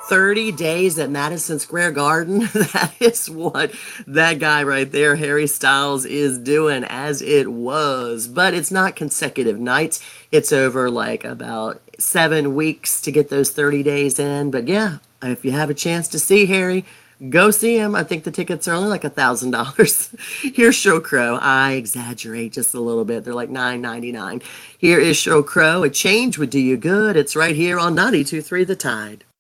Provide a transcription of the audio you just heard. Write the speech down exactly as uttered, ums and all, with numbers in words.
thirty days at Madison Square Garden. That is what that guy right there, Harry Styles, is doing, as it was. But it's not consecutive nights. It's over like about seven weeks to get those thirty days in. But yeah, if you have a chance to see Harry, go see him. I think the tickets are only like a thousand dollars. Here's Show Crow. I exaggerate just a little bit. They're like nine ninety nine. Here is Show Crow. A change would do you good. It's right here on ninety two three The Tide.